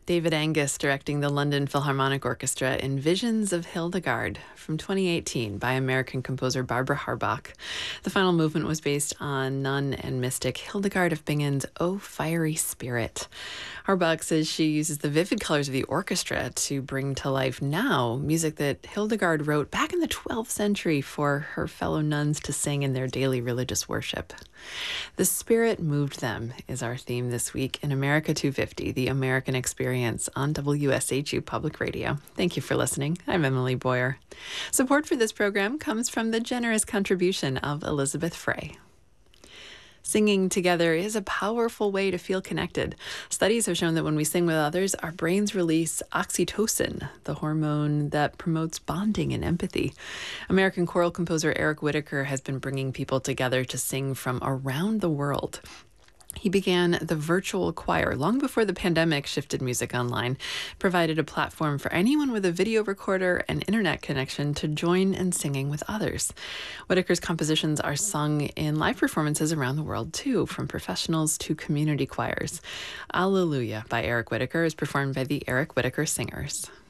David Angus directing the London Philharmonic Orchestra in Visions of Hildegard from 2018 by American composer Barbara Harbach. The final movement was based on nun and mystic Hildegard of Bingen's O Fiery Spirit. Harbach says she uses the vivid colors of the orchestra to bring to life now music that Hildegard wrote back in the 12th century for her fellow nuns to sing in their daily religious worship. The Spirit Moved Them is our theme this week in America 250, the American Experience on WSHU Public Radio. Thank you for listening. I'm Emily Boyer. Support for this program comes from the generous contribution of Elizabeth Frey. Singing together is a powerful way to feel connected. Studies have shown that when we sing with others, our brains release oxytocin, the hormone that promotes bonding and empathy. American choral composer Eric Whitacre has been bringing people together to sing from around the world. He began the virtual choir long before the pandemic shifted music online, provided a platform for anyone with a video recorder and internet connection to join in singing with others. Whitacre's compositions are sung in live performances around the world too, from professionals to community choirs. Alleluia by Eric Whitacre is performed by the Eric Whitacre Singers.